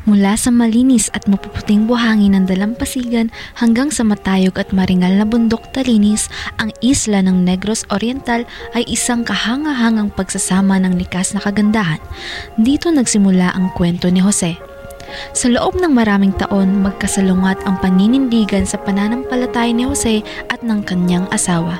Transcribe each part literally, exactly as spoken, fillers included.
Mula sa malinis at mapuputing buhangin ng dalampasigan hanggang sa matayog at maringal na bundok talinis, ang isla ng Negros Oriental ay isang kahangahangang pagsasama ng likas na kagandahan. Dito nagsimula ang kwento ni Jose. Sa loob ng maraming taon, magkasalungat ang paninindigan sa pananampalataya ni Jose at ng kanyang asawa.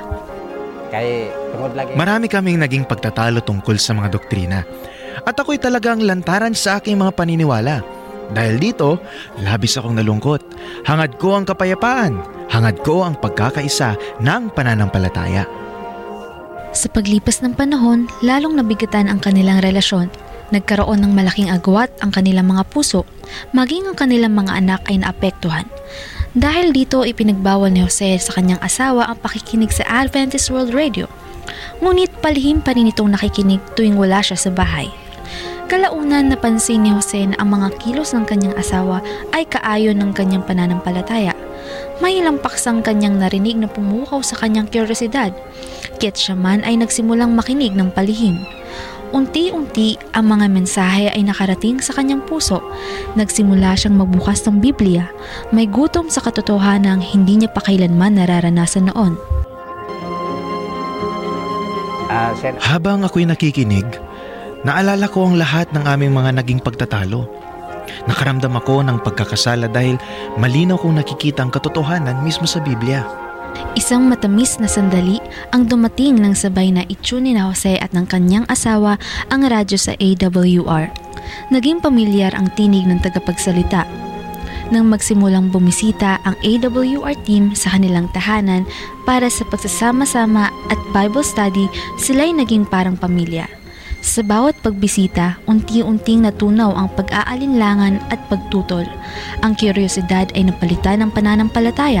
Marami kaming naging pagtatalo tungkol sa mga doktrina at ako'y talagang lantaran sa aking mga paniniwala. Dahil dito, labis akong nalungkot. Hangad ko ang kapayapaan. Hangad ko ang pagkakaisa ng pananampalataya. Sa paglipas ng panahon, lalong nabigatan ang kanilang relasyon. Nagkaroon ng malaking agwat ang kanilang mga puso, maging ang kanilang mga anak ay naapektuhan. Dahil dito, ipinagbawal ni Jose sa kanyang asawa ang pakikinig sa Adventist World Radio. Ngunit palihim pa rin itong nakikinig tuwing wala siya sa bahay. Kalaunan napansin ni Jose na ang mga kilos ng kanyang asawa ay kaayon ng kanyang pananampalataya. May ilang paksang kanyang narinig na pumukaw sa kanyang kuryosidad, kaya't siya man ay nagsimulang makinig ng palihim. Unti-unti ang mga mensahe ay nakarating sa kanyang puso. Nagsimula siyang magbukas ng Biblia. May gutom sa katotohanan hindi niya pa kailanman nararanasan noon. Habang ako'y nakikinig, naalala ko ang lahat ng aming mga naging pagtatalo. Nakaramdam ako ng pagkakasala dahil malinaw kong nakikita ang katotohanan mismo sa Biblia. Isang matamis na sandali ang dumating ng sabay na itsuni ni Jose at ng kanyang asawa ang radyo sa A W R. Naging pamilyar ang tinig ng tagapagsalita. Nang magsimulang bumisita ang A W R team sa kanilang tahanan para sa pagsasama-sama at Bible study, sila'y naging parang pamilya. Sa bawat pagbisita, unti-unting natunaw ang pag-aalinlangan at pagtutol. Ang kuryosidad ay napalitan ng pananampalataya.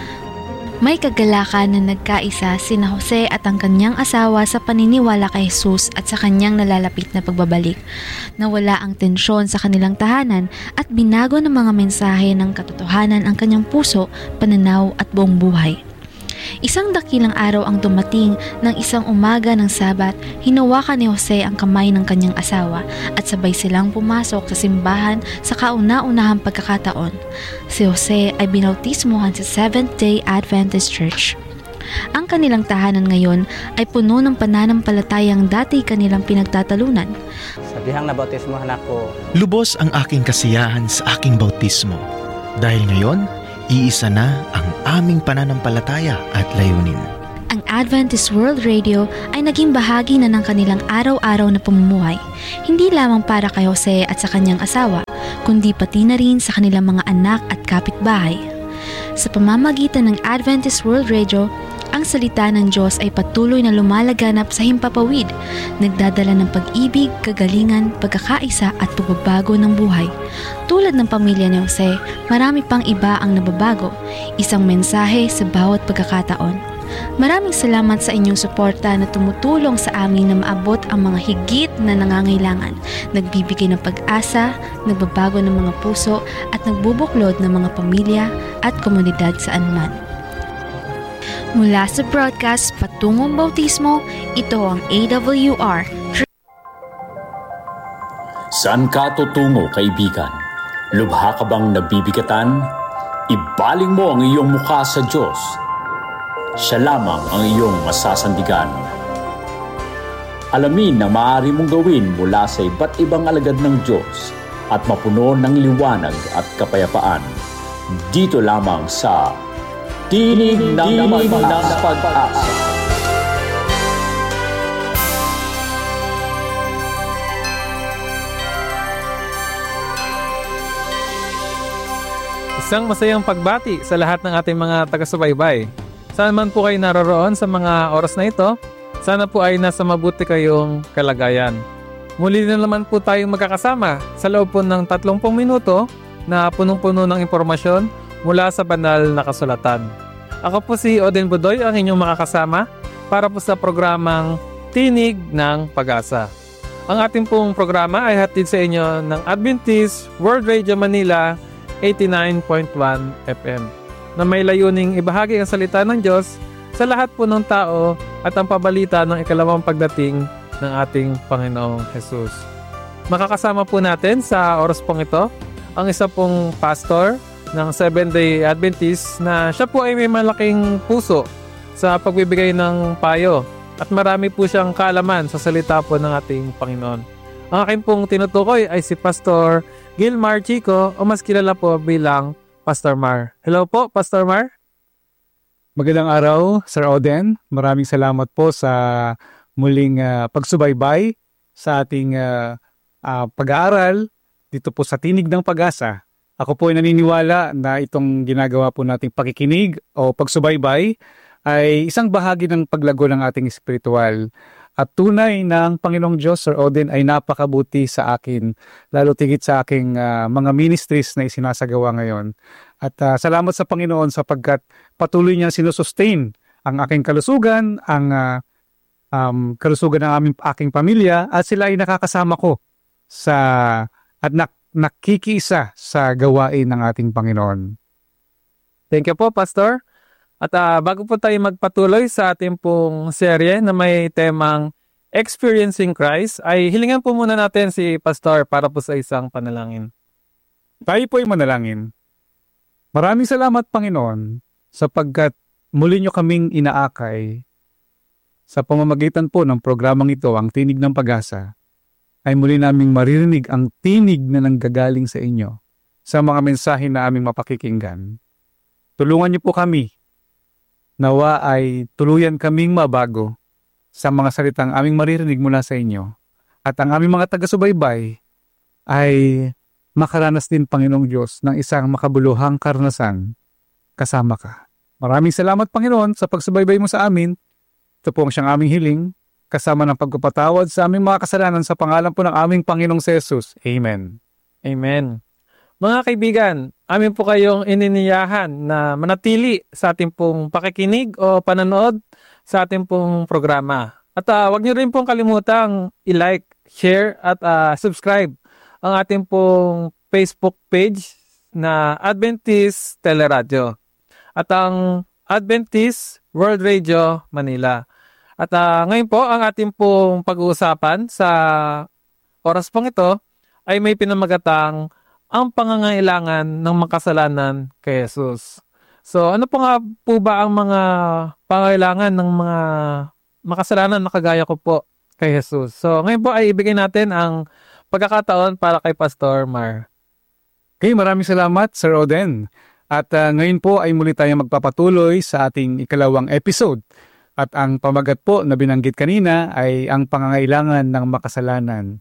May kagalakan na nagkaisa sina Jose at ang kanyang asawa sa paniniwala kay Jesus at sa kanyang nalalapit na pagbabalik. Nawala ang tensyon sa kanilang tahanan at binago ng mga mensahe ng katotohanan ang kanyang puso, pananaw at buong buhay. Isang dakilang araw ang dumating ng isang umaga ng Sabat, hinawakan ni Jose ang kamay ng kanyang asawa at sabay silang pumasok sa simbahan sa kauna-unahang pagkakataon. Si Jose ay binautismuhan sa Seventh-day Adventist Church. Ang kanilang tahanan ngayon ay puno ng pananampalatayang dati kanilang pinagtatalunan. Sa dihang nabautismuhan ako, lubos ang aking kasiyahan sa aking bautismo. Dahil ngayon, iisa na ang aming pananampalataya at layunin. Ang Adventist World Radio ay naging bahagi na ng kanilang araw-araw na pamumuhay, hindi lamang para kay Jose at sa kanyang asawa, kundi pati na rin sa kanilang mga anak at kapitbahay. Sa pamamagitan ng Adventist World Radio, ang salita ng Diyos ay patuloy na lumalaganap sa himpapawid, nagdadala ng pag-ibig, kagalingan, pagkakaisa at pagbabago ng buhay. Tulad ng pamilya ni Jose, marami pang iba ang nababago, isang mensahe sa bawat pagkakataon. Maraming salamat sa inyong suporta na tumutulong sa amin na maabot ang mga higit na nangangailangan, nagbibigay ng pag-asa, nagbabago ng mga puso at nagbubuklod ng mga pamilya at komunidad saan man. Mula sa broadcast patungong bautismo, ito ang A W R. Saan ka tutungo, kaibigan? Lubha ka bang nabibigatan? Ibaling mo ang iyong mukha sa Diyos. Siya lamang ang iyong masasandigan. Alamin ang maaari mong gawin mula sa iba't ibang alagad ng Diyos at mapuno ng liwanag at kapayapaan. Dito lamang sa Tinig ng Pag-asa. Isang masayang pagbati sa lahat ng ating mga taga-subaybay. Saan man po kayo naroroon sa mga oras na ito, sana po ay nasa mabuti kayong kalagayan. Muli na naman po tayong magkakasama sa loob po ng tatlong minuto na punong-puno ng impormasyon mula sa banal na kasulatan. Ako po si Oden Budoy, ang inyong makakasama para po sa programang Tinig ng Pag-asa. Ang ating pong programa ay hatid sa inyo ng Adventist World Radio Manila eighty-nine point one F M na may layuning ibahagi ang salita ng Diyos sa lahat po ng tao at ang pabalita ng ikalawang pagdating ng ating Panginoong Jesus. Makakasama po natin sa oras pong ito ang isa pong pastor ng Seventh-day Adventist na siya po ay may malaking puso sa pagbibigay ng payo at marami po siyang kaalaman sa salita po ng ating Panginoon. Ang akin pong tinutukoy ay si Pastor Gilmar Chico o mas kilala po bilang Pastor Mar. Hello po, Pastor Mar. Magandang araw, Sir Oden. Maraming salamat po sa muling uh, pagsubaybay sa ating uh, uh, pag-aaral dito po sa Tinig ng Pag-asa. Ako po ay naniniwala na itong ginagawa po nating pakikinig o pagsubaybay ay isang bahagi ng paglago ng ating espiritual. At tunay ng Panginoong Diyos, Sir Oden, ay napakabuti sa akin, lalo tigit sa aking uh, mga ministries na isinasagawa ngayon. At uh, salamat sa Panginoon sapagkat patuloy niya sinusustain ang aking kalusugan, ang uh, um, kalusugan ng aming aking pamilya, at sila ay nakakasama ko sa at nak, nakikiisa sa gawain ng ating Panginoon. Thank you po, Pastor. At uh, bago po tayo magpatuloy sa ating pong serye na may temang Experiencing Christ, ay hilingan po muna natin si Pastor para po sa isang panalangin. Tayo po ay manalangin. Maraming salamat, Panginoon, sapagkat muli nyo kaming inaakay sa pamamagitan po ng programang ito, ang Tinig ng Pag-asa, ay muli naming maririnig ang tinig na nanggagaling sa inyo sa mga mensahe na aming mapakikinggan. Tulungan niyo po kami. Nawa ay tuluyan kaming mabago sa mga salitang aming maririnig mula sa inyo. At ang aming mga taga-subaybay ay makaranas din, Panginoong Diyos, ng isang makabuluhang karanasan kasama ka. Maraming salamat, Panginoon, sa pagsubaybay mo sa amin. Ito po ang siyang aming hiling, kasama ng pagpapatawad sa aming mga kasalanan sa pangalan po ng aming Panginoong Jesus. Amen. Amen. Mga kaibigan, amin po kayong ininiyahan na manatili sa ating pong pakikinig o pananood sa ating pong programa. At uh, huwag niyo rin pong kalimutang i-like, share at uh, subscribe ang ating pong Facebook page na Adventist Teleradio at ang Adventist World Radio Manila. At uh, ngayon po, ang ating pong pag-uusapan sa oras pong ito ay may pinamagatang ang pangangailangan ng makasalanan kay Jesus. So ano po nga po ba ang mga pangangailangan ng mga makasalanan na kagaya ko po kay Jesus? So ngayon po ay ibigay natin ang pagkakataon para kay Pastor Mar. Okay, maraming salamat, Sir Oden. At uh, ngayon po ay muli tayong magpapatuloy sa ating ikalawang episode. At ang pamagat po na binanggit kanina ay ang pangangailangan ng makasalanan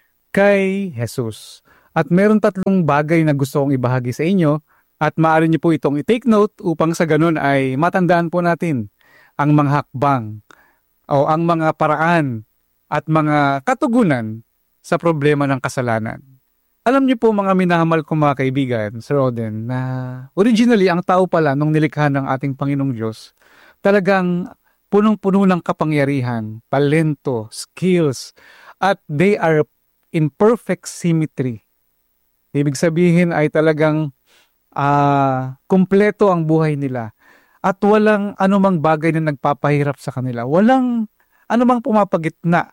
kay Jesus. At meron tatlong bagay na gusto kong ibahagi sa inyo at maaari niyo po itong i-take note upang sa ganun ay matandaan po natin ang mga hakbang o ang mga paraan at mga katugunan sa problema ng kasalanan. Alam niyo po mga minamahal kong mga kaibigan, Sir Oden, na originally ang tao pala nung nilikha ng ating Panginoong Diyos, talagang punong-puno ng kapangyarihan, talento, skills, at they are in perfect symmetry. Ibig sabihin ay talagang uh, kumpleto ang buhay nila at walang anumang bagay na nagpapahirap sa kanila. Walang anumang pumapagitna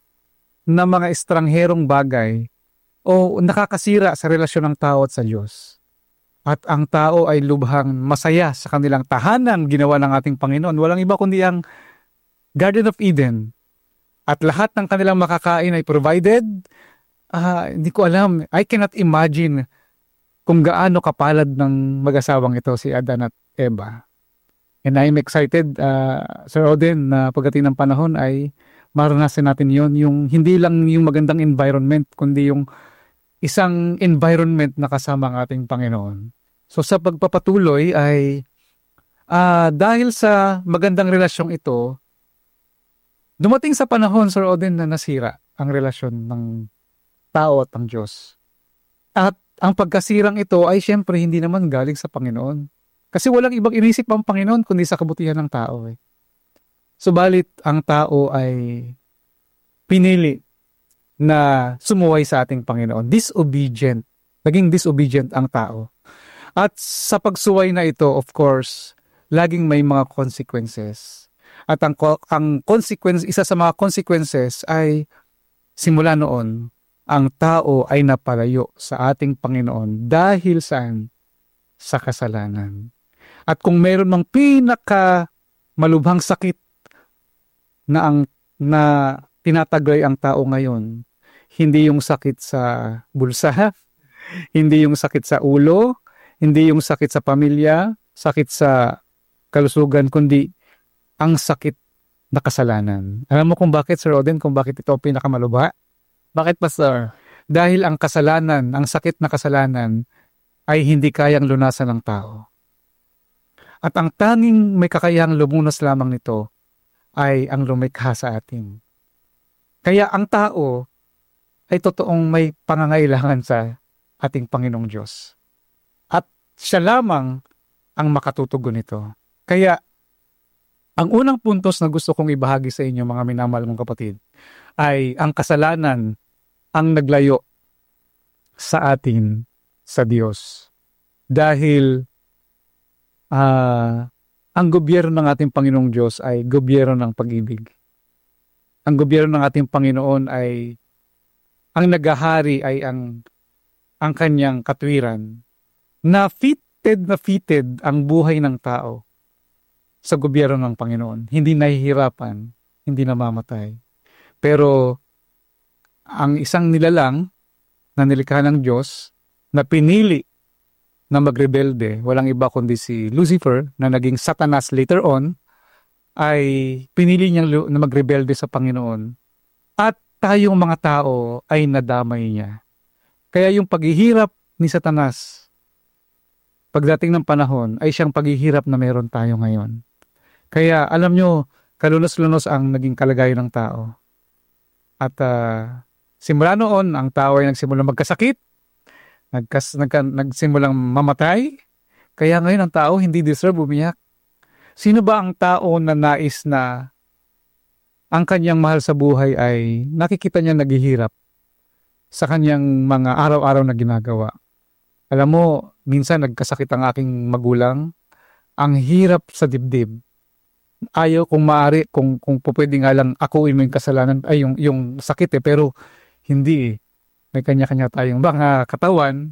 na mga estrangherong bagay o nakakasira sa relasyon ng tao at sa Diyos. At ang tao ay lubhang masaya sa kanilang tahanan ginawa ng ating Panginoon. Walang iba kundi ang Garden of Eden. At lahat ng kanilang makakain ay provided. Uh, hindi ko alam. I cannot imagine kung gaano kapalad ng mag-asawang ito, si Adan at Eva. And I'm excited, uh, Sir Oden, na pagdating ng panahon ay maranasan natin yon, yung hindi lang yung magandang environment, kundi yung isang environment na kasama ang ating Panginoon. So sa pagpapatuloy ay uh, dahil sa magandang relasyong ito, dumating sa panahon, Sir Oden, na nasira ang relasyon ng tao at ang Diyos. At ang pagkasirang ito ay siyempre hindi naman galing sa Panginoon. Kasi walang ibang inisip ang Panginoon kundi sa kabutihan ng tao. Eh. Subalit ang tao ay pinili na sumuway sa ating Panginoon. Disobedient. Naging disobedient ang tao. At sa pagsuway na ito, of course, laging may mga consequences. At ang, ang consequence, isa sa mga consequences ay simula noon, ang tao ay napalayo sa ating Panginoon dahil saan? Sa kasalanan. At kung meron mang pinaka malubhang sakit na ang na tinataglay ang tao ngayon, hindi yung sakit sa bulsa, hindi yung sakit sa ulo, hindi yung sakit sa pamilya, sakit sa kalusugan, kundi ang sakit na kasalanan. Alam mo kung bakit, Sir Oden, kung bakit ito pinakamalubha? Bakit, Pastor? Dahil ang kasalanan, ang sakit na kasalanan, ay hindi kayang lunasan ng tao. At ang tanging may kakayahang lumunas lamang nito ay ang lumikha sa atin. Kaya ang tao ay totoong may pangangailangan sa ating Panginoong Diyos. At siya lamang ang makatutugon nito. Kaya ang unang puntos na gusto kong ibahagi sa inyo, mga minamahal kong kapatid, ay ang kasalanan ang naglayo sa atin sa Diyos. Dahil uh, ang gobyerno ng ating Panginoong Diyos ay gobyerno ng pag-ibig. Ang gobyerno ng ating Panginoon ay, ang naghahari ay ang, ang kanyang katwiran, na fitted na fitted ang buhay ng tao sa gobyerno ng Panginoon. Hindi nahihirapan, hindi namamatay. Pero ang isang nilalang na nilikha ng Diyos na pinili na magrebelde, walang iba kundi si Lucifer na naging Satanas later on, ay pinili niyang na magrebelde sa Panginoon. At tayong mga tao ay nadamay niya. Kaya yung paghihirap ni Satanas, pagdating ng panahon, ay siyang paghihirap na meron tayo ngayon. Kaya alam nyo, kalunos-lunos ang naging kalagayan ng tao. At uh, simula noon, ang tao ay nagsimulang magkasakit, nagkas, nagka, nagsimulang mamatay. Kaya ngayon ang tao hindi deserve umiyak. Sino ba ang tao na nais na ang kanyang mahal sa buhay ay nakikita niya naghihirap sa kanyang mga araw-araw na ginagawa? Alam mo, minsan nagkasakit ang aking magulang, ang hirap sa dibdib. Ayaw kung maaari, kung, kung pwede nga lang akuin mo yung kasalanan, ay yung, yung sakit eh, pero hindi eh. May kanya-kanya tayong mga katawan,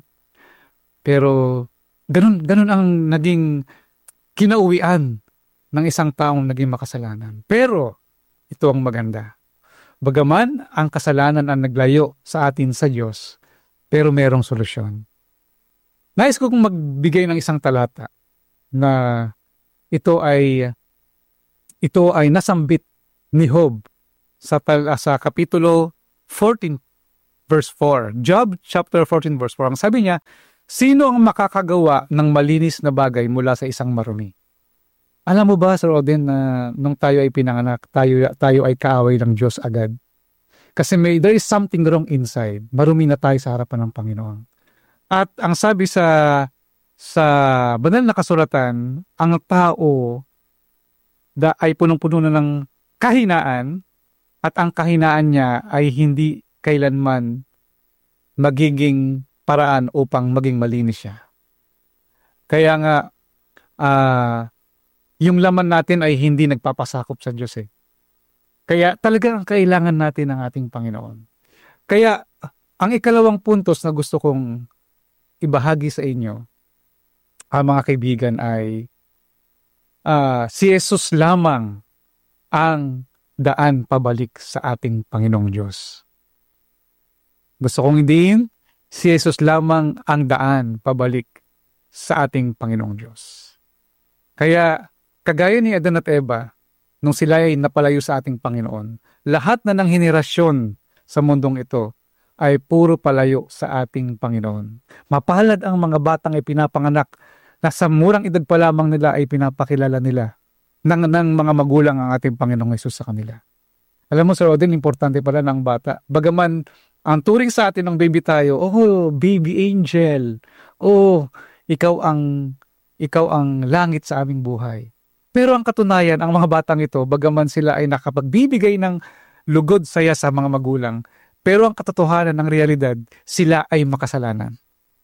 pero ganun, ganun ang naging kinauwian ng isang taong naging makasalanan. Pero, ito ang maganda. Bagaman ang kasalanan ang naglayo sa atin sa Diyos, pero merong solusyon. Nais ko kung magbigay ng isang talata na ito ay ito ay nasambit ni Job sa, sa kapitulo fourteen verse four. Job chapter fourteen verse four. Ang sabi niya, sino ang makakagawa ng malinis na bagay mula sa isang marumi? Alam mo ba, Sir Oden, na nung tayo ay pinanganak, tayo, tayo ay kaaway ng Diyos agad? Kasi may, there is something wrong inside. Marumi na tayo sa harapan ng Panginoon. At ang sabi sa sa banal na kasulatan, ang tao da ay punong-puno na ng kahinaan, at ang kahinaan niya ay hindi kailanman magiging paraan upang maging malinis siya. Kaya nga, uh, yung laman natin ay hindi nagpapasakop sa Diyos eh. Kaya talaga ang kailangan natin ng ating Panginoon. Kaya ang ikalawang puntos na gusto kong ibahagi sa inyo, ang mga kaibigan, ay uh, si Jesus lamang ang daan pabalik sa ating Panginoong Diyos. Gusto kong idiin, si Jesus lamang ang daan pabalik sa ating Panginoong Diyos. Kaya, kagaya ni Adan at Eva, nung sila ay napalayo sa ating Panginoon, lahat na ng henerasyon sa mundong ito ay puro palayo sa ating Panginoon. Mapalad ang mga batang ipinapanganak na sa murang edad pa lamang nila ay pinapakilala nila ng, ng mga magulang ang ating Panginoong Hesus sa kanila. Alam mo, Sir Odin, importante pala ng bata. Bagaman, ang turing sa atin ng baby tayo, oh, baby angel, oh, ikaw ang, ikaw ang langit sa aming buhay. Pero ang katunayan, ang mga batang ito, bagaman sila ay nakapagbibigay ng lugod saya sa mga magulang, pero ang katotohanan ng realidad, sila ay makasalanan.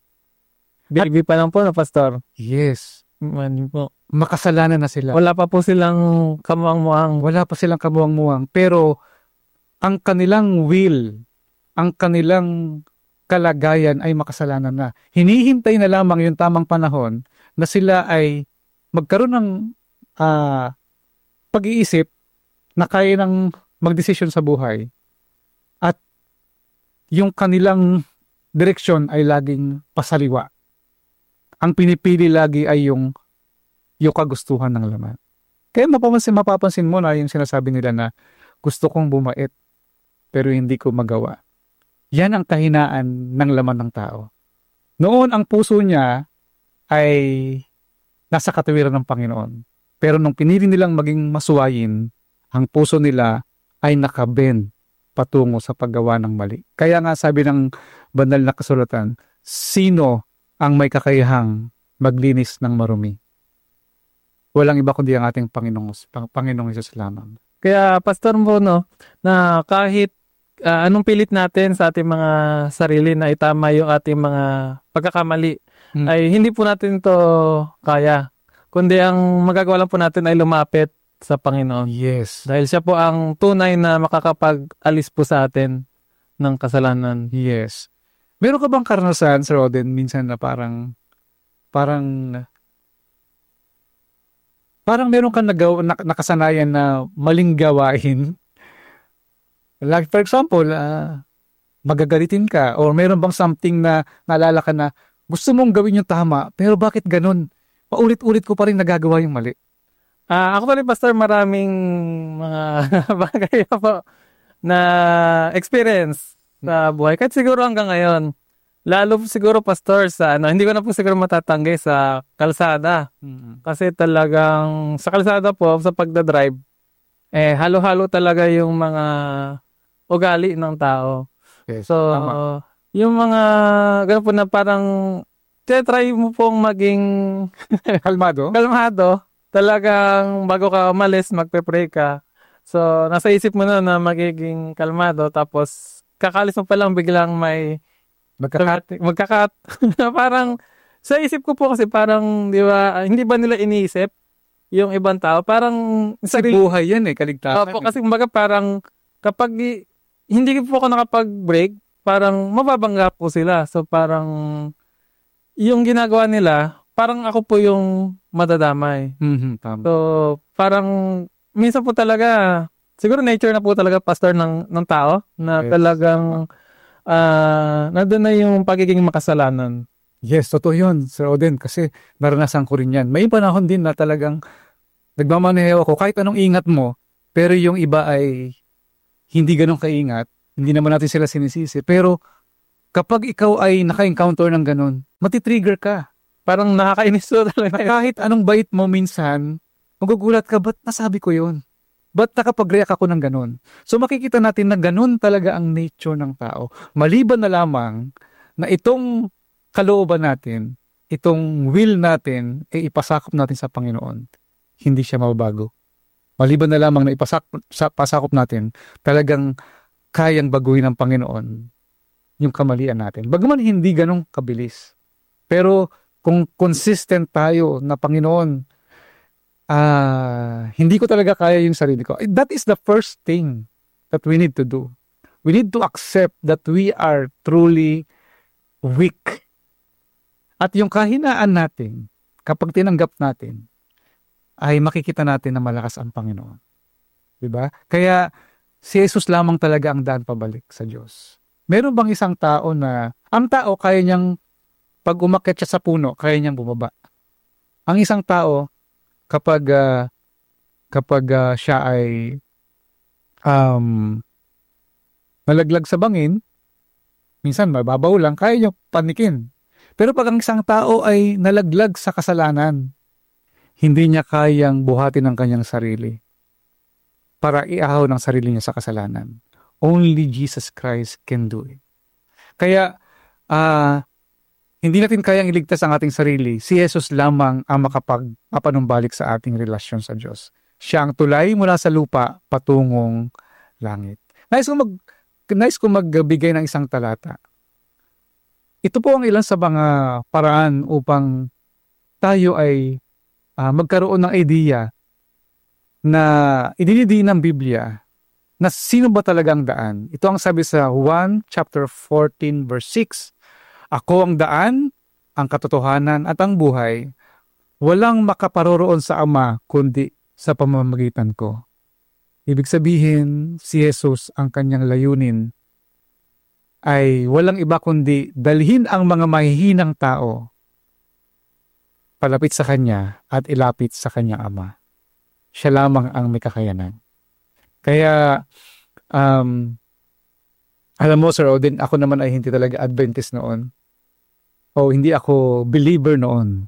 Baby pa lang po na, Pastor. Yes. Man po. Makasalanan na sila. Wala pa po silang kamuang-muang. Wala pa silang kamuang-muang. Pero ang kanilang will ang kanilang kalagayan ay makasalanan na. Hinihintay na lamang yung tamang panahon na sila ay magkaroon ng uh, pag-iisip na kaya ng magdesisyon sa buhay at yung kanilang direksyon ay laging pasaliwa. Ang pinipili lagi ay yung yung kagustuhan ng laman. Kaya mapapansin, mapapansin mo na yung sinasabi nila na gusto kong bumait pero hindi ko magawa. Yan ang kahinaan ng laman ng tao. Noon ang puso niya ay nasa katawiran ng Panginoon. Pero nung pinili nilang maging masuwayin, ang puso nila ay nakabend patungo sa paggawa ng mali. Kaya nga sabi ng banal na kasulatan, sino ang may kakayahang maglinis ng marumi? Walang iba kundi ang ating Panginoong, Panginoong Hesus lamang. Kaya Pastor mo, no, na kahit uh, anong pilit natin sa ating mga sarili na itama yung ating mga pagkakamali, hmm. ay hindi po natin to kaya. Kundi ang magagawa lang po natin ay lumapit sa Panginoon. Yes. Dahil siya po ang tunay na makakapag-alis po sa atin ng kasalanan. Yes. Meron ka bang karanasan, Sir Oden, minsan na parang, parang, parang meron kang nagaw, nak, nakasanayan na maling gawain? Like, for example, uh, magagalitin ka or meron bang something na naalala ka na gusto mong gawin yung tama, pero bakit ganun? Paulit-ulit ko pa rin nagagawa yung mali. Ah, uh, ako pa rin, Pastor, maraming mga bagay po na experience sa buhay. Kahit siguro hanggang ngayon. Lalo siguro, Pastor, sa ano, hindi ko na po siguro matatanggi sa kalsada. Mm-hmm. Kasi talagang sa kalsada po, sa pagdadrive, eh, halo-halo talaga yung mga ugali ng tao. Yes, so, tama. Yung mga gano'n po na parang try mo pong maging kalmado. Kalmado. Talagang bago ka umalis, magpe-pray ka. So, nasa isip mo na na magiging kalmado. Tapos, kakalis mo pa lang biglang may magkakat. Magkakat. Parang, sa isip ko po kasi parang, di ba, hindi ba nila iniisip yung ibang tao? Parang, sa buhay yan eh, kaligtasan. Opo, kasi kumbaga parang, kapag hindi po ako nakapag-break, parang mababangga po sila. So, parang, yung ginagawa nila, parang ako po yung madadamay. Mm-hmm, tama. So, parang, minsan po talaga, siguro nature na po talaga, Pastor, ng, ng tao, na yes. talagang, uh, nandun na yung pagiging makasalanan. Yes, totoo yun, Sir Oden, kasi naranasan ko rin yan. May panahon din na talagang, nagmamaneho ako, kahit anong ingat mo, pero yung iba ay, hindi ganun kaingat, hindi naman natin sila sinisisi, pero, kapag ikaw ay naka-encounter ng ganun, matitrigger ka. Parang nakakainis to talaga. Kahit anong bait mo minsan, magugulat ka, ba't nasabi ko yun? Ba't nakapag-react ako ng ganun? So makikita natin na ganun talaga ang nature ng tao. Maliban na lamang na itong kalooban natin, itong will natin, ay ipasakop natin sa Panginoon. Hindi siya mababago. Maliban na lamang na ipasakop natin, talagang kayang baguhin ng Panginoon yung kamalian natin. Bagaman hindi ganun kabilis. Pero kung consistent tayo na Panginoon, uh, hindi ko talaga kaya yung sarili ko. That is the first thing that we need to do. We need to accept that we are truly weak. At yung kahinaan natin, kapag tinanggap natin, ay makikita natin na malakas ang Panginoon. Diba? Kaya si Jesus lamang talaga ang daan pabalik sa Diyos. Meron bang isang tao na, ang tao kaya niyang, pag umakyat siya sa puno, kaya niyang bumaba. Ang isang tao, kapag, uh, kapag uh, siya ay um, nalaglag sa bangin, minsan mababaw lang, kaya niyang panikin. Pero pag ang isang tao ay nalaglag sa kasalanan, hindi niya kayang buhatin ang kanyang sarili para iahaw ng sarili niya sa kasalanan. Only Jesus Christ can do it. Kaya, uh, hindi natin kayang iligtas ang ating sarili. Si Jesus lamang ang makapag-papanumbalik sa ating relasyon sa Diyos. Siya ang tulay mula sa lupa patungong langit. Nais ko, mag, nais ko magbigay ng isang talata. Ito po ang ilan sa mga paraan upang tayo ay uh, magkaroon ng idea na idinidiin ng Biblia na sino ba talaga ang daan? Ito ang sabi sa Juan chapter fourteen verse six. Ako ang daan, ang katotohanan at ang buhay. Walang makaparoroon sa Ama kundi sa pamamagitan ko. Ibig sabihin, si Jesus ang kanyang layunin ay walang iba kundi dalhin ang mga mahihinang tao palapit sa kanya at ilapit sa kanyang Ama. Siya lamang ang may kakayanan. Kaya, um, alam mo, Sir Odin, ako naman ay hindi talaga Adventist noon. O hindi ako believer noon.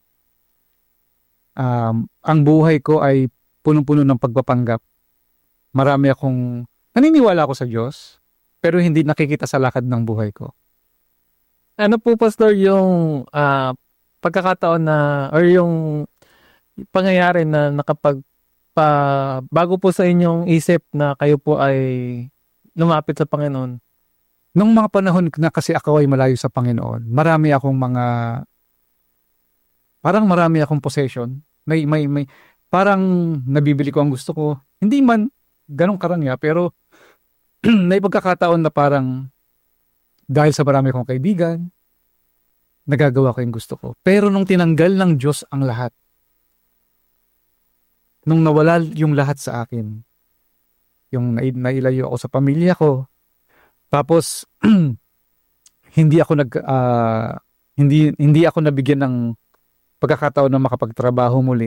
Um, ang buhay ko ay punong-puno ng pagpapanggap. Marami akong, naniniwala ako sa Diyos, pero hindi nakikita sa lakad ng buhay ko. Ano po, Pastor, yung uh, pagkakataon na, or yung pangyayari na nakapag pa bago po sa inyong isip na kayo po ay lumapit sa Panginoon? Nung mga panahon na kasi ako ay malayo sa Panginoon, marami akong mga, parang marami akong possession. May, may, may, parang nabibili ko ang gusto ko. Hindi man ganong karangya, pero may pagkakataon na parang dahil sa marami kong kaibigan, nagagawa ko yung gusto ko. Pero nung tinanggal ng Diyos ang lahat, nung nawala yung lahat sa akin, yung nailayo ako sa pamilya ko, tapos hindi ako nag uh, hindi hindi ako nabigyan ng pagkakataon na makapagtrabaho muli.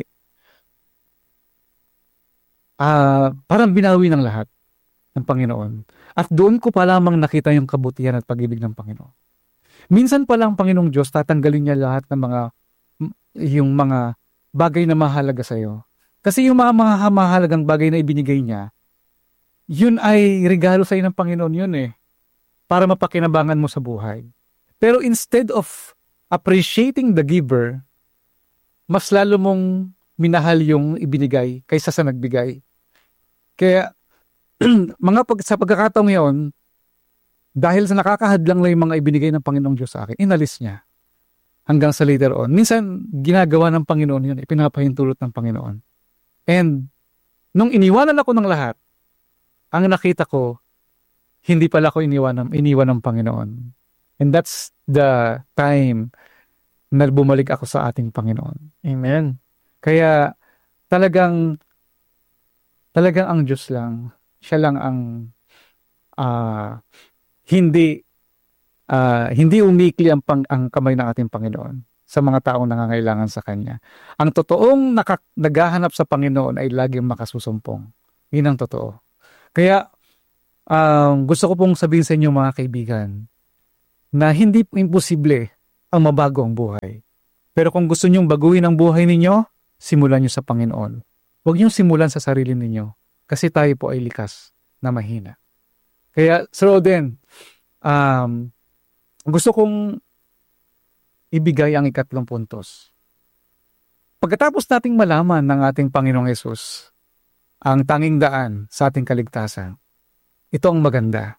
Ah, uh, parang binawi ng lahat ng Panginoon. At doon ko pa lamang nakita yung kabutihan at pag-ibig ng Panginoon. Minsan pa lang Panginoong Diyos tatanggalin niya lahat ng mga yung mga bagay na mahalaga sa iyo. Kasi yung mga, mga mahalagang bagay na ibinigay niya, yun ay regalo sa iyo ng Panginoon yun eh. Para mapakinabangan mo sa buhay. Pero instead of appreciating the giver, mas lalo mong minahal yung ibinigay kaysa sa nagbigay. Kaya, mga pag, sa pagkakataong yun, dahil sa nakakahadlang lang yung mga ibinigay ng Panginoong Diyos sa akin, inalis niya. Hanggang sa later on. Minsan, ginagawa ng Panginoon yun, ipinapahintulot ng Panginoon. And, nung iniwanan ako ng lahat, ang nakita ko, hindi pala ako iniwan, iniwan ng Panginoon. And that's the time na bumalik ako sa ating Panginoon. Amen. Kaya, talagang, talagang ang Diyos lang, siya lang ang uh, hindi, uh, hindi umikli ang, pang, ang kamay ng ating Panginoon sa mga taong nangangailangan sa Kanya. Ang totoong naka, naghahanap sa Panginoon ay laging makasusumpong. Yun ang totoo. Kaya, um, gusto ko pong sabihin sa inyo mga kaibigan, na hindi imposible ang mabago ang buhay. Pero kung gusto nyong baguhin ang buhay ninyo, simulan nyo sa Panginoon. Huwag nyong simulan sa sarili ninyo, kasi tayo po ay likas na mahina. Kaya, Sir Oden, um, gusto kong ibigay ang ikatlong puntos. Pagkatapos nating malaman ng ating Panginoong Hesus ang tanging daan sa ating kaligtasan, ito ang maganda.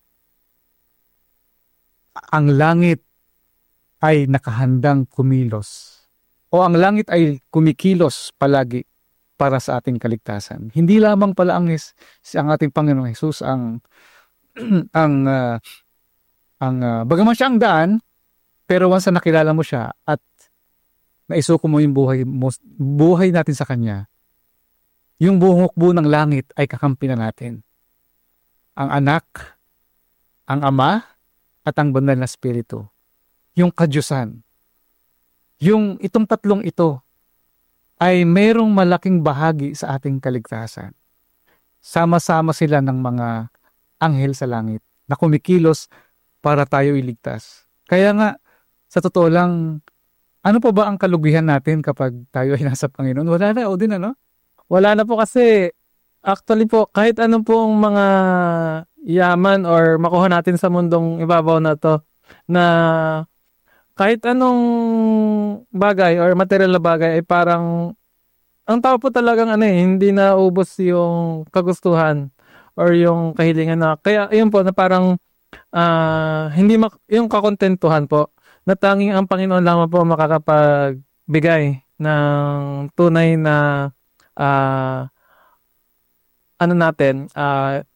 Ang langit ay nakahandang kumilos, o ang langit ay kumikilos palagi para sa ating kaligtasan. Hindi lamang pala ang, ang ating Panginoong Hesus ang ang uh, ang uh, bagaman siya ang daan, pero once na nakilala mo siya at naisuko mo yung buhay, mo, buhay natin sa Kanya, yung buong hukbo ng langit ay kakampi na natin. Ang Anak, ang Ama, at ang Banal na Espiritu. Yung Kadyusan. Yung itong tatlong ito ay mayroong malaking bahagi sa ating kaligtasan. Sama-sama sila ng mga anghel sa langit na kumikilos para tayo iligtas. Kaya nga, sa totoo lang, ano pa ba ang kalugihan natin kapag tayo ay nasa Panginoon? Wala na, o din ano? Wala na po kasi, actually po, kahit anong pong mga yaman or makuha natin sa mundong ibabaw na to, na kahit anong bagay or material na bagay ay parang, ang tao po talagang ano eh, hindi na ubos yung kagustuhan or yung kahilingan na, kaya yun po na parang, uh, hindi mak- yung kakontentuhan po, na tanging ang Panginoon lamang po makakapagbigay ng tunay na uh, ano natin, uh,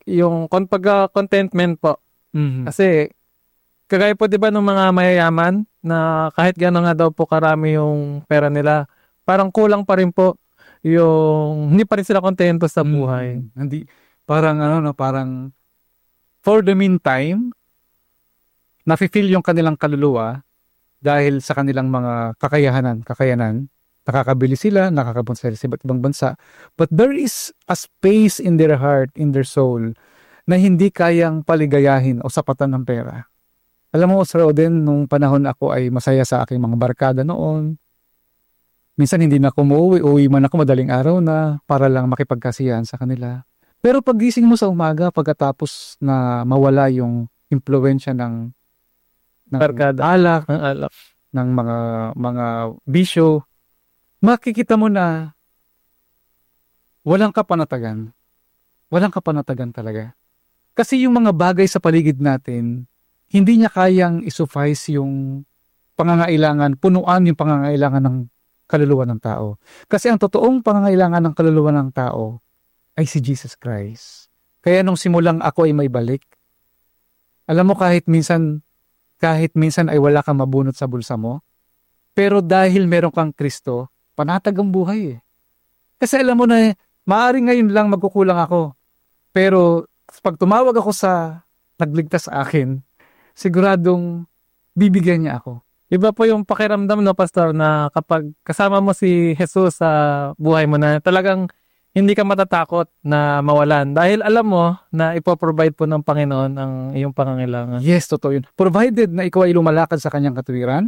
yung kon- pagka contentment po. Mhm. Kasi kagaya po 'di ba ng mga mayayaman na kahit gaano nga daw po karami yung pera nila, parang kulang pa rin po yung hindi pa rin sila kontento sa buhay. Mm, hindi parang ano no, parang for the meantime nafi-feel yung kanilang kaluluwa dahil sa kanilang mga kakayahanan, kakayanan. Nakakabili sila, nakakapunta sila sa iba't ibang bansa. But there is a space in their heart, in their soul, na hindi kayang paligayahin o sapatan ng pera. Alam mo, Sir Oden, nung panahon ako ay masaya sa aking mga barkada noon. Minsan hindi na ako umuwi, uwi man ako madaling araw na para lang makipagkasiyahan sa kanila. Pero paggising mo sa umaga, pagkatapos na mawala yung impluwensya ng, ng Barkada. alak, Ang alak. ng mga mga bisyo, makikita mo na walang kapanatagan. Walang kapanatagan talaga. Kasi yung mga bagay sa paligid natin, hindi niya kayang isuffice yung pangangailangan, punuan yung pangangailangan ng kaluluwa ng tao. Kasi ang totoong pangangailangan ng kaluluwa ng tao ay si Jesus Christ. Kaya nung simulang ako ay may balik, alam mo kahit minsan, kahit minsan ay wala kang mabunot sa bulsa mo, pero dahil meron kang Kristo, panatag ang buhay eh. Kasi alam mo na, maaaring ngayon lang magkukulang ako. Pero pag tumawag ako sa nagligtas sa akin, siguradong bibigyan niya ako. Iba po yung pakiramdam no pastor na kapag kasama mo si Jesus sa buhay mo na talagang hindi ka matatakot na mawalan dahil alam mo na ipoprovide po ng Panginoon ang iyong pangangailangan. Yes, totoo yun. Provided na ikaw ay lumalakad sa kanyang katuwiran,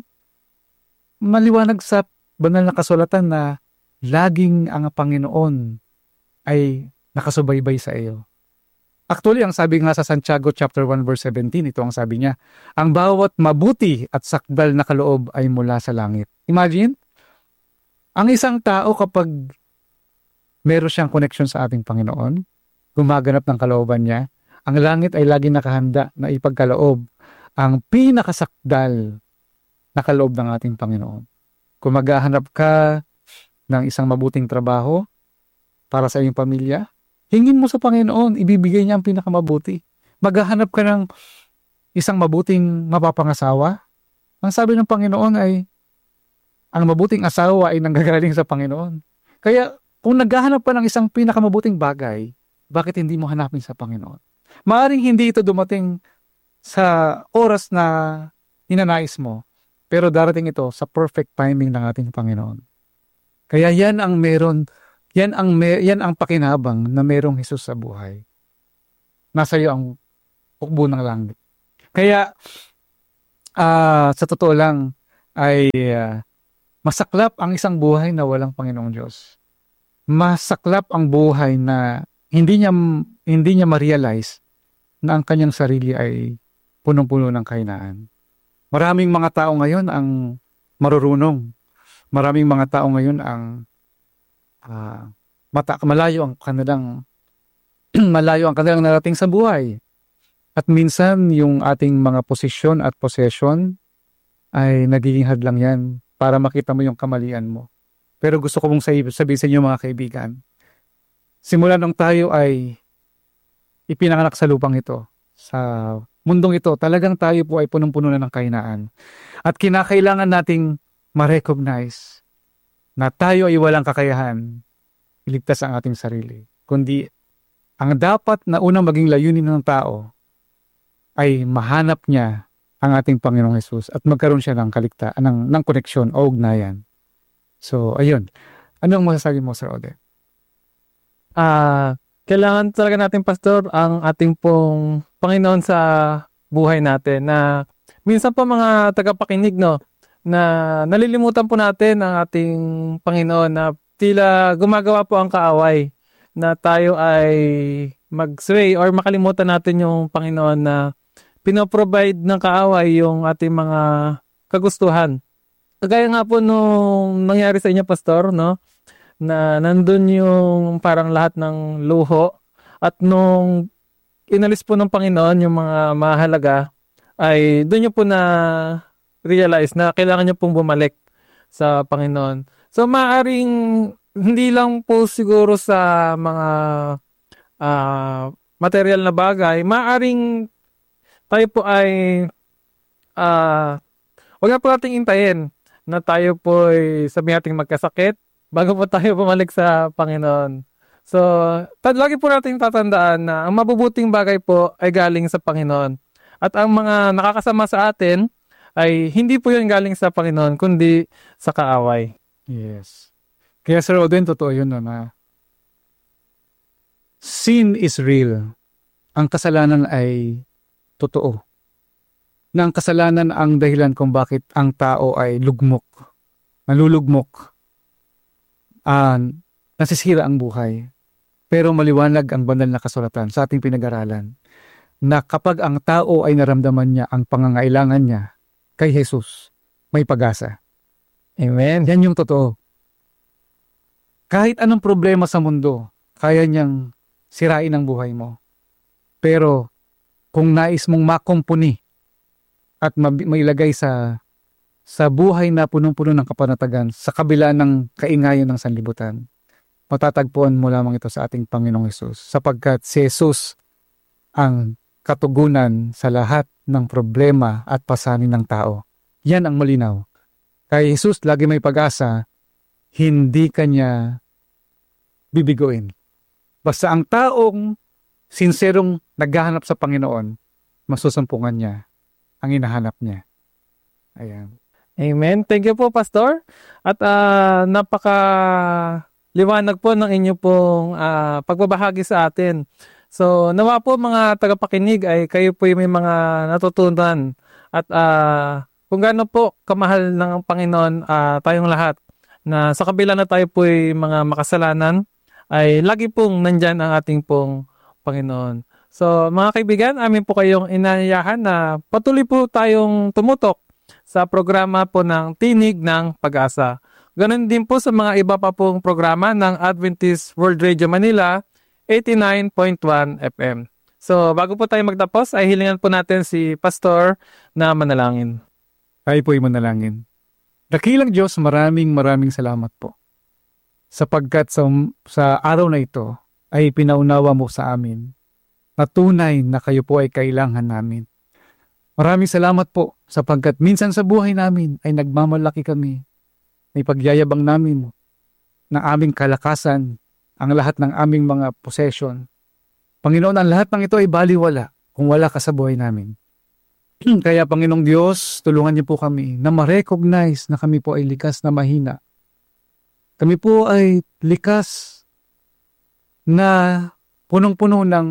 maliwanag sa banal na kasulatan na laging ang Panginoon ay nakasubaybay sa iyo. Actually, ang sabi nga sa Santiago chapter one verse seventeen, ito ang sabi niya, ang bawat mabuti at sakdal na kaloob ay mula sa langit. Imagine, ang isang tao kapag meron siyang connection sa ating Panginoon, gumaganap ng kalooban niya, ang langit ay laging nakahanda na ipagkaloob ang pinakasakdal na kaloob ng ating Panginoon. Kung maghahanap ka ng isang mabuting trabaho para sa iyong pamilya, hingin mo sa Panginoon, ibibigay niya ang pinakamabuti. Maghahanap ka ng isang mabuting mapapangasawa, ang sabi ng Panginoon ay, ang mabuting asawa ay nanggagaling sa Panginoon. Kaya, kung naghahanap pa ng isang pinakamabuting bagay, bakit hindi mo hanapin sa Panginoon? Maaring hindi ito dumating sa oras na ninanais mo, pero darating ito sa perfect timing ng ating Panginoon. Kaya yan ang meron, yan ang, mer, yan ang pakinabang na merong Jesus sa buhay. Nasa iyo ang hukbo ng langit. Kaya, uh, sa totoo lang, ay uh, masaklap ang isang buhay na walang Panginoong Diyos. Masaklap ang buhay na hindi niya hindi niya ma-realize na ang kanyang sarili ay punong-puno ng kahinaan. Maraming mga tao ngayon ang marurunong. Maraming mga tao ngayon ang uh, mata, malayo ang kanilang malayo ang kanilang narating sa buhay. At minsan yung ating mga posisyon at possession ay nagiging hadlang yan para makita mo yung kamalian mo. Pero gusto ko mong sabihin sa inyo mga kaibigan, simula nung tayo ay ipinanganak sa lupang ito, sa mundong ito, talagang tayo po ay punong-puno na ng kahinaan. At kinakailangan nating ma-recognize na tayo ay walang kakayahan iligtas ang ating sarili. Kundi ang dapat na unang maging layunin ng tao ay mahanap niya ang ating Panginoong Hesus at magkaroon siya ng kaligtaan, ng, ng koneksyon o ugnayan. So, ayun. Ano ang masasabi mo, Sir Ode? Ah, uh, kailangan talaga natin, Pastor, ang ating pong Panginoon sa buhay natin na minsan pa mga tagapakinig, no, na nalilimutan po natin ang ating Panginoon na tila gumagawa po ang kaaway na tayo ay mag-sway or makalimutan natin yung Panginoon na pinoprovide ng kaaway yung ating mga kagustuhan. Kagaya nga po nung nangyari sa inyo, Pastor, no? Na nandun yung parang lahat ng luho at nung inalis po ng Panginoon yung mga mahalaga ay doon nyo po na realize na kailangan nyo pong bumalik sa Panginoon. So maaring hindi lang po siguro sa mga uh, material na bagay, maaring tayo po ay uh, huwag na po nating intayin na tayo po ay sabihin nating magkasakit bago po tayo bumalik sa Panginoon. So, tad lagi po nating tatandaan na ang mabubuting bagay po ay galing sa Panginoon. At ang mga nakakasama sa atin ay hindi po yun galing sa Panginoon, kundi sa kaaway. Yes. Kaya Sir Oden, totoo yun no, na sin is real. Ang kasalanan ay totoo. Na ang kasalanan ang dahilan kung bakit ang tao ay lugmok, nalulugmok, uh, nasisira ang buhay. Pero maliwanag ang banal na kasulatan sa ating pinag-aralan na kapag ang tao ay naramdaman niya ang pangangailangan niya kay Jesus, may pag-asa. Amen. Yan yung totoo. Kahit anong problema sa mundo, kaya niyang sirain ang buhay mo. Pero kung nais mong makumpuni at mailagay sa sa buhay na punong-puno ng kapanatagan sa kabila ng kaingayan ng sanlibutan, matatagpuan mo lamang ito sa ating Panginoong Hesus, sapagkat si Hesus ang katugunan sa lahat ng problema at pasanin ng tao. Yan ang malinaw. Kay Hesus lagi may pag-asa, hindi kanya bibiguin. Basta ang taong sinserong naghahanap sa Panginoon, masusumpungan niya ang hinahanap niya. Ayan. Amen. Thank you po, Pastor. At uh, napaka liwanag po ng inyo pong uh, pagbabahagi sa atin. So, nawa po mga tagapakinig ay kayo po may mga natutunan. At uh, kung gaano po kamahal ng Panginoon uh, tayong lahat, na sa kabila na tayo po ay mga makasalanan, ay lagi pong nandyan ang ating pong Panginoon. So, mga kaibigan, amin po kayong inayahan na patuloy po tayong tumutok sa programa po ng Tinig ng Pag-asa. Ganon din po sa mga iba pa pong programa ng Adventist World Radio Manila, eighty-nine point one F M. So, bago po tayo magtapos, ay hilingan po natin si Pastor na manalangin. Tayo po ay manalangin. Dakilang Diyos, maraming maraming salamat po. Sapagkat sa, sa araw na ito, ay pinaunawa mo sa amin na tunay na kayo po ay kailangan namin. Maraming salamat po sapagkat minsan sa buhay namin ay nagmamalaki kami. May pagyayabang namin ng aming kalakasan, ang lahat ng aming mga possession. Panginoon, ang lahat ng ito ay baliwala kung wala ka sa buhay namin. Kaya Panginoong Diyos, tulungan niyo po kami na ma-recognize na kami po ay likas na mahina. Kami po ay likas na punong-puno ng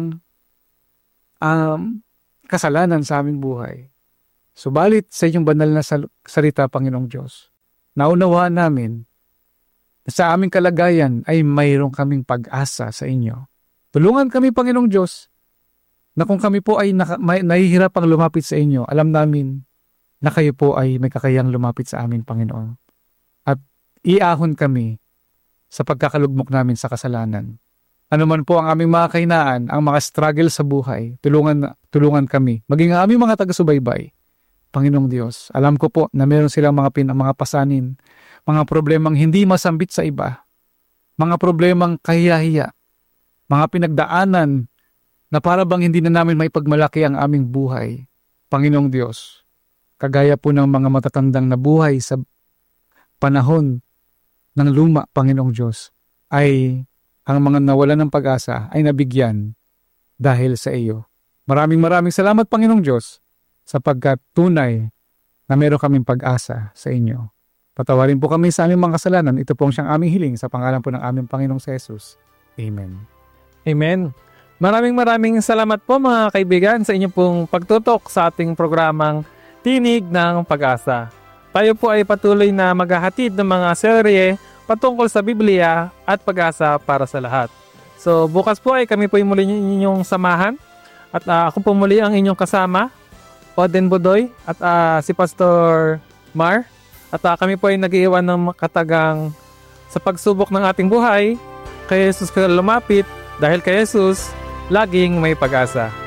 um, kasalanan sa aming buhay. Subalit sa inyong banal na sal- salita, Panginoong Diyos, naunawaan namin na sa aming kalagayan ay mayroong kaming pag-asa sa inyo. Tulungan kami, Panginoong Diyos, na kung kami po ay naka- may, nahihirapang lumapit sa inyo, alam namin na kayo po ay may kakayang lumapit sa amin, Panginoon. At iahon kami sa pagkakalugmok namin sa kasalanan. Ano man po ang aming mga kahinaan, ang mga struggle sa buhay, tulungan, tulungan kami. Maging ang aming mga taga-subaybay, Panginoong Diyos, alam ko po na meron silang mga, pin, mga pasanin, mga problemang hindi masambit sa iba, mga problemang kahiyahiya, mga pinagdaanan na para bang hindi na namin may pagmalaki ang aming buhay. Panginoong Diyos, kagaya po ng mga matatandang na buhay sa panahon ng luma, Panginoong Diyos, ay ang mga nawalan ng pag-asa ay nabigyan dahil sa iyo. Maraming maraming salamat, Panginoong Diyos, sapagkat tunay na meron kaming pag-asa sa inyo. Patawarin po kami sa aming mga kasalanan. Ito po ang siyang aming hiling sa pangalan po ng aming Panginoong sa Jesus. Amen. Amen. Maraming maraming salamat po mga kaibigan sa inyong pong pagtutok sa ating programang Tinig ng Pag-asa. Tayo po ay patuloy na maghahatid ng mga serye patungkol sa Biblia at pag-asa para sa lahat. So bukas po ay kami po ay muli inyong samahan at uh, ako po muli ang inyong kasama, Oden Budoy at uh, si Pastor Mar. At uh, kami po ay nag-iwan ng katagang sa pagsubok ng ating buhay, kay Jesus ka lumapit dahil kay Jesus laging may pag-asa.